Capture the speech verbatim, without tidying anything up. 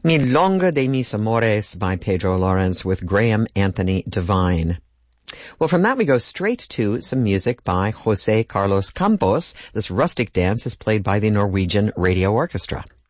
Milonga de mis amores by Pedro Lawrence with Graham Anthony Devine. Well, from that we go straight to some music by Jose Carlos Campos. This rustic dance is played by the Norwegian Radio Orchestra.